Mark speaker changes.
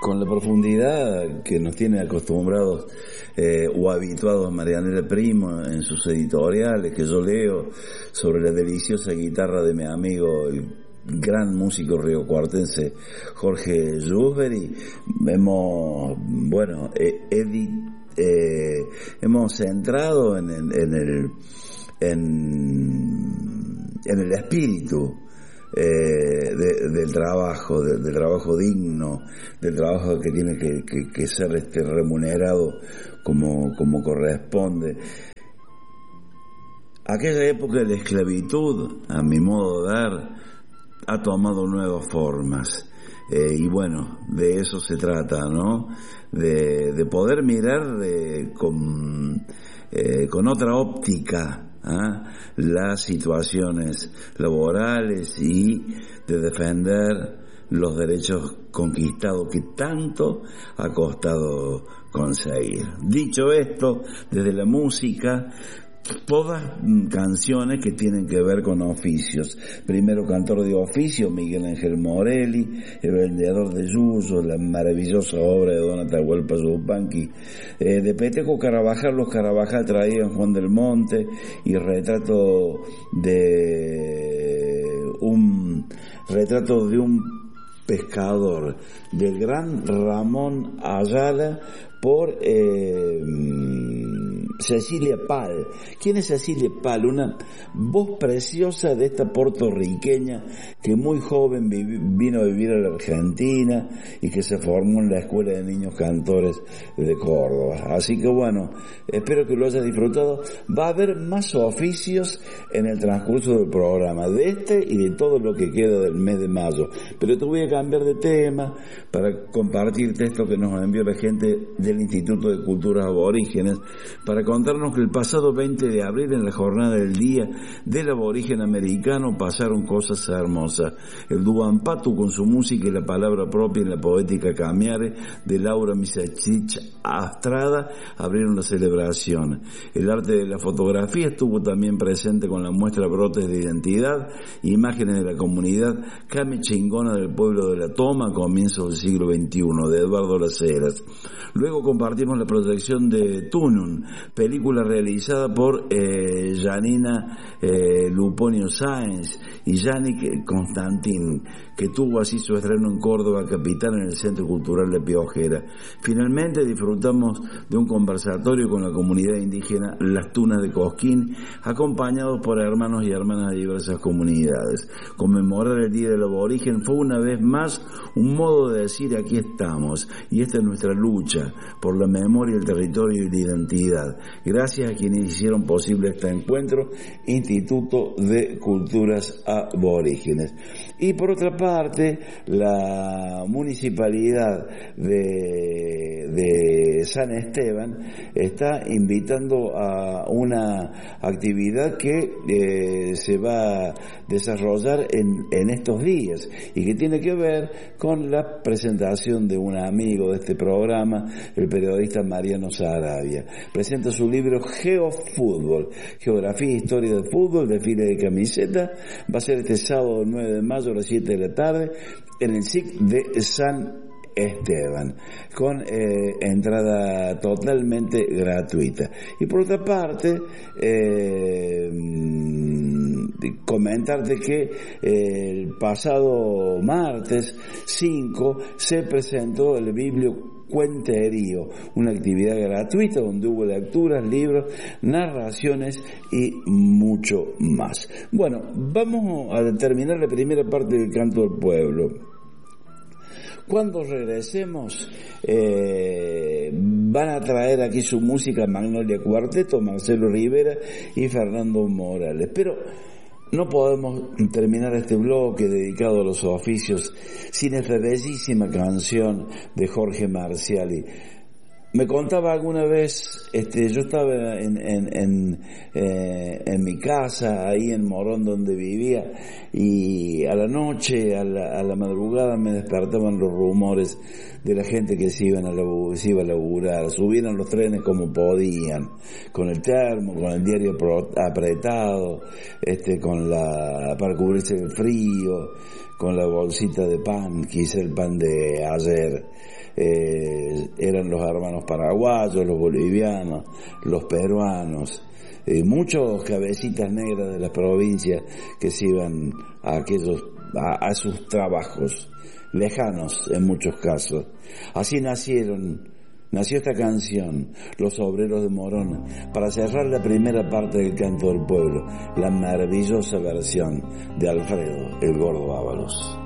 Speaker 1: con la profundidad que nos tiene acostumbrados o habituados Marianela Primo en sus editoriales que yo leo sobre la deliciosa guitarra de mi amigo, el gran músico riocuartense Jorge Yusberi, hemos entrado en el espíritu del trabajo, del trabajo digno, del trabajo que tiene que ser remunerado como corresponde. Aquella época de esclavitud, a mi modo de ver, ha tomado nuevas formas. Y bueno, de eso se trata, ¿no? De poder mirar con otra óptica las situaciones laborales y de defender los derechos conquistados que tanto ha costado conseguir. Dicho esto, desde la música, todas canciones que tienen que ver con oficios. Primero cantor de oficio, Miguel Ángel Morelli, El vendedor de yuyo, la maravillosa obra de Don Atahualpa Yupanqui. De Peteco Carabajal, los Carabajal traían Juan del Monte y retrato de un pescador, del gran Ramón Ayala, por Cecilia Pal. ¿Quién es Cecilia Pal? Una voz preciosa de esta puertorriqueña que muy joven vino a vivir a la Argentina y que se formó en la Escuela de Niños Cantores de Córdoba. Así que bueno, espero que lo hayas disfrutado. Va a haber más oficios en el transcurso del programa, de este y de todo lo que queda del mes de mayo. Pero te voy a cambiar de tema para compartirte esto que nos envió la gente del Instituto de Culturas Aborígenes, para contarnos que el pasado 20 de abril, en la jornada del Día del Aborigen Americano, pasaron cosas hermosas. El Duampatu, con su música y la palabra propia en la poética Camiare de Laura Misachich Astrada, abrieron la celebración. El arte de la fotografía estuvo también presente con la muestra Brotes de Identidad, imágenes de la comunidad Cami Chingona del pueblo de La Toma a comienzos del siglo XXI, de Eduardo Las Heras. Luego compartimos la proyección de Tunun, película realizada por Janina Luponio Sáenz y Yannick Constantin, que tuvo así su estreno en Córdoba capital, en el Centro Cultural de Piojera. Finalmente disfrutamos de un conversatorio con la comunidad indígena Las Tunas de Cosquín, acompañados por hermanos y hermanas de diversas comunidades. Conmemorar el Día del Aborigen fue una vez más un modo de decir: aquí estamos, y esta es nuestra lucha por la memoria, el territorio y la identidad. Gracias a quienes hicieron posible este encuentro, Instituto de Culturas Aborígenes. Y por otra parte, la municipalidad de San Esteban está invitando a una actividad que se va a desarrollar en estos días y que tiene que ver con la presentación de un amigo de este programa, el periodista Mariano Saravia. Presenta su libro Geofútbol, Geografía e Historia del Fútbol, desfile de camiseta. Va a ser este sábado 9 de mayo a las 7 de la tarde en el SIC de San Esteban, con entrada totalmente gratuita. Y por otra parte, comentarte que el pasado martes 5 se presentó el Bibliocuenterío, una actividad gratuita donde hubo lecturas, libros, narraciones y mucho más. Bueno, vamos a terminar la primera parte del Canto del Pueblo. Cuando regresemos, van a traer aquí su música Magnolia Cuarteto, Marcelo Rivera y Fernando Morales. Pero no podemos terminar este bloque dedicado a los oficios sin esta bellísima canción de Jorge Marciali. Me contaba alguna vez, yo estaba en mi casa, ahí en Morón donde vivía, y a la noche, a la madrugada me despertaban los rumores de la gente que se iba a laburar, subían a los trenes como podían, con el termo, con el diario apretado, para cubrirse del frío, con la bolsita de pan, quizá el pan de ayer. Eran los hermanos paraguayos, los bolivianos, los peruanos, muchos cabecitas negras de las provincias que se iban a sus trabajos lejanos en muchos casos. Así nació esta canción, Los Obreros de Morón, para cerrar la primera parte del Canto del Pueblo, la maravillosa versión de Alfredo el Gordo Ábalos.